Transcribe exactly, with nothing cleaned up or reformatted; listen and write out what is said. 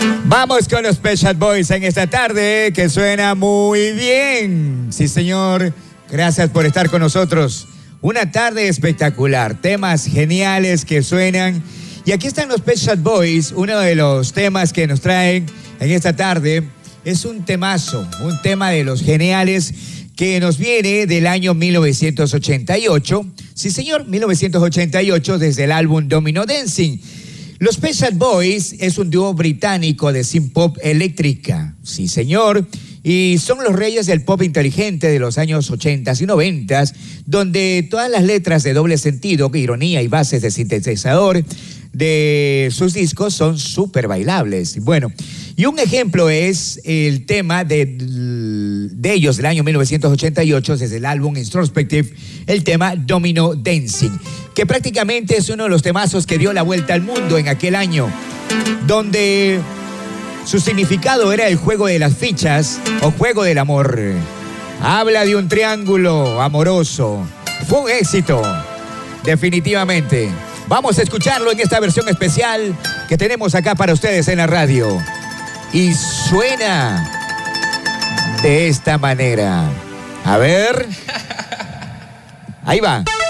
Vamos con los Pet Shop Boys en esta tarde que suena muy bien. Sí, señor. Gracias por estar con nosotros. Una tarde espectacular. Temas geniales que suenan. Y aquí están los Pet Shop Boys. Uno de los temas que nos traen en esta tarde es un temazo. Un tema de los geniales que nos viene del año mil novecientos ochenta y ocho. Sí, señor, mil novecientos ochenta y ocho, desde el álbum Domino Dancing. Los Pet Shop Boys es un dúo británico de synth pop eléctrica. Sí, señor. Y son los reyes del pop inteligente de los años ochenta y noventa, donde todas las letras de doble sentido, ironía y bases de sintetizador de sus discos son súper bailables. Bueno, y un ejemplo es el tema de, de ellos del año mil novecientos ochenta y ocho, desde el álbum Introspective, el tema Domino Dancing, que prácticamente es uno de los temazos que dio la vuelta al mundo en aquel año, donde su significado era el juego de las fichas o juego del amor. Habla de un triángulo amoroso. Fue un éxito, definitivamente. Vamos a escucharlo en esta versión especial que tenemos acá para ustedes en la radio. Y suena de esta manera. A ver. Ahí va.